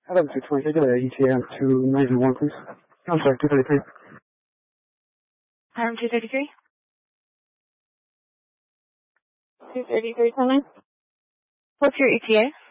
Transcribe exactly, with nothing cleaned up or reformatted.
Adam two twenty, take it at E T A two ninety-one, please. I'm sorry, two thirty-three. Adam two thirty-three? two thirty-three, Sunline. What's your E T A?